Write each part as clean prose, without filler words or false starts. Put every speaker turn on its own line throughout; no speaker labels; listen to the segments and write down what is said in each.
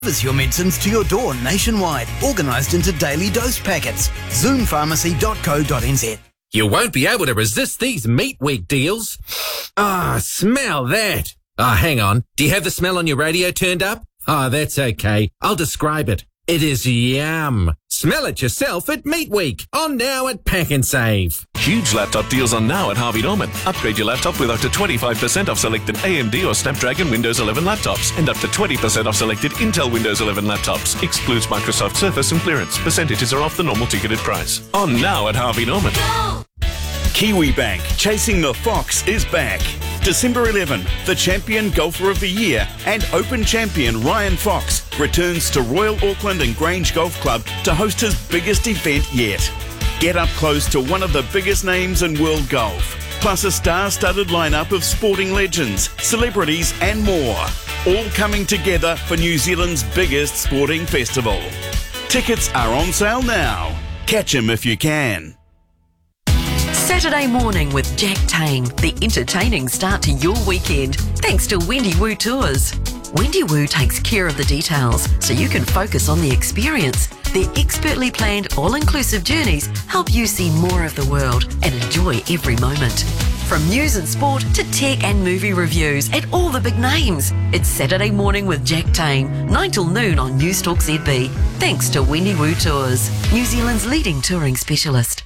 delivers your medicines to your door nationwide, organised into daily dose packets. Zoonpharmacy.co.nz.
You won't be able to resist these Meat Week deals. Smell that. Hang on. Do you have the smell on your radio turned up? That's okay. I'll describe it. It is yum. Smell it yourself at Meat Week. On now at Pack and Save.
Huge laptop deals on now at Harvey Norman. Upgrade your laptop with up to 25% off selected AMD or Snapdragon Windows 11 laptops and up to 20% off selected Intel Windows 11 laptops. Excludes Microsoft Surface and clearance. Percentages are off the normal ticketed price. On now at Harvey Norman.
Kiwibank Chasing the Fox is back. December 11, the champion golfer of the year and Open champion Ryan Fox returns to Royal Auckland and Grange Golf Club to host his biggest event yet. Get up close to one of the biggest names in world golf, plus a star-studded lineup of sporting legends, celebrities and more, all coming together for New Zealand's biggest sporting festival. Tickets are on sale now. Catch 'em if you can.
Saturday morning with Jack Tame, the entertaining start to your weekend, thanks to Wendy Woo Tours. Wendy Woo takes care of the details so you can focus on the experience. Their expertly planned all-inclusive journeys help you see more of the world and enjoy every moment. From news and sport to tech and movie reviews and all the big names. It's Saturday morning with Jack Tame, 9 till noon on Newstalk ZB. Thanks to Wendy Woo Tours, New Zealand's leading touring specialist.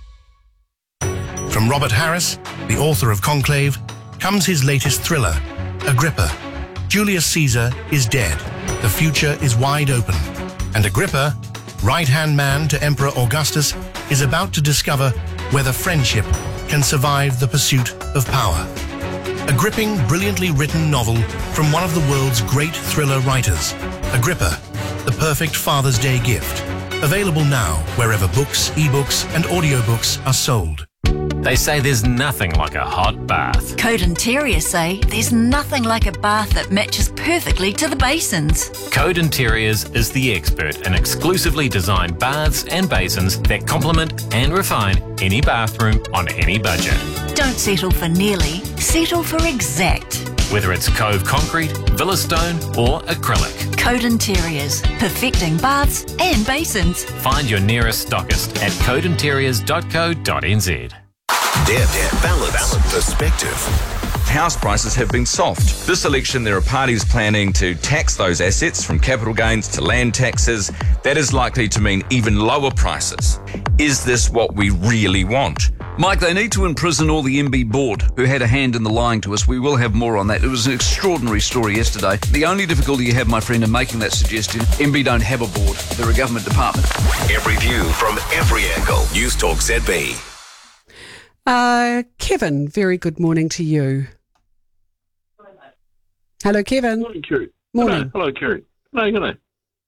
From Robert Harris, the author of Conclave, comes his latest thriller, Agrippa. Julius Caesar is dead. The future is wide open. And Agrippa, right-hand man to Emperor Augustus, is about to discover whether friendship can survive the pursuit of power. A gripping, brilliantly written novel from one of the world's great thriller writers. Agrippa, the perfect Father's Day gift. Available now wherever books, ebooks and audiobooks are sold.
They say there's nothing like a hot bath.
Code Interior say there's nothing like a bath that matches perfectly to the basins.
Code Interiors is the expert in exclusively designed baths and basins that complement and refine any bathroom on any budget.
Don't settle for nearly, settle for exact.
Whether it's Cove Concrete, Villa Stone or acrylic.
Code Interiors, perfecting baths and basins.
Find your nearest stockist at codeinteriors.co.nz.
Balance. Perspective. House prices have been soft. This election, there are parties planning to tax those assets from capital gains to land taxes. That is likely to mean even lower prices. Is this what we really want?
Mike, they need to imprison all the MB board who had a hand in the lying to us. We will have more on that. It was an extraordinary story yesterday. The only difficulty you have, my friend, in making that suggestion, MB don't have a board. They're a government department.
Every view from every angle. Newstalk ZB.
Kevin, very good morning to you. Hello, Kevin.
Morning, Kerry.
Morning.
Hello, Kerry. No, good.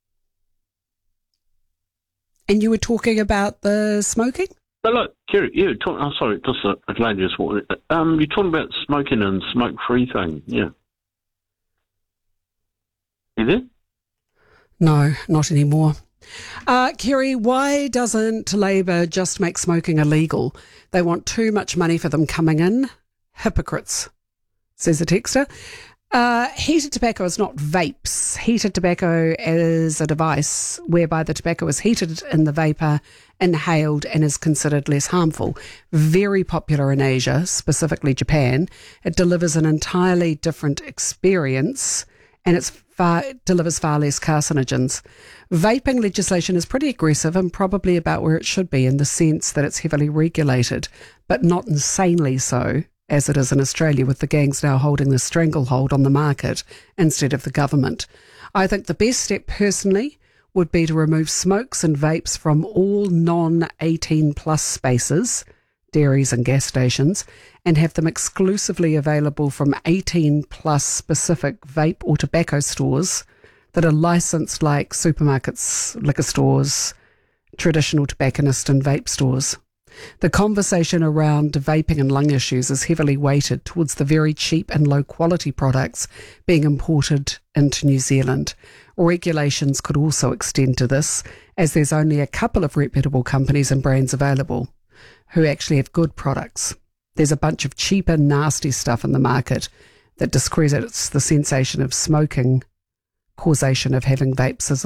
And you were talking about the smoking?
Hello, Kerry. Yeah, sorry, just a lady just walked. You're talking about smoking and smoke-free thing, yeah. You there?
No, not anymore. Kerry, why doesn't Labour just make smoking illegal? They want too much money for them coming in. Hypocrites, says the texter. Heated tobacco is not vapes. Heated tobacco is a device whereby the tobacco is heated in the vapour, inhaled, and is considered less harmful. Very popular in Asia, specifically Japan. It delivers an entirely different experience, and it delivers far less carcinogens. Vaping legislation is pretty aggressive and probably about where it should be in the sense that it's heavily regulated, but not insanely so, as it is in Australia, with the gangs now holding the stranglehold on the market instead of the government. I think the best step personally would be to remove smokes and vapes from all non-18 plus spaces, dairies and gas stations, and have them exclusively available from 18 plus specific vape or tobacco stores that are licensed, like supermarkets, liquor stores, traditional tobacconist and vape stores. The conversation around vaping and lung issues is heavily weighted towards the very cheap and low quality products being imported into New Zealand. Regulations could also extend to this, as there's only a couple of reputable companies and brands available who actually have good products. There's a bunch of cheaper, nasty stuff in the market that discredits the sensation of smoking causation of having vapes is